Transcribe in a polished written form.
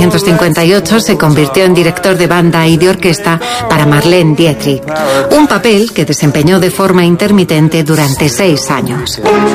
1958 se convirtió en director de banda y de orquesta para Marlene Dietrich, un papel que desempeñó de forma intermitente durante 6 años.